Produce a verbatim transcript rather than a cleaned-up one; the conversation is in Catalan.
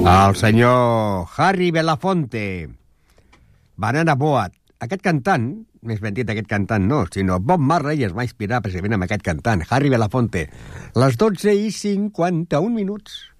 El senyor Harry Belafonte, Banana Boat. Aquest cantant, més ben dit aquest cantant no, sinó Bob Marley es va inspirar precisament amb aquest cantant, Harry Belafonte. Les dotze i cinquanta-un minuts.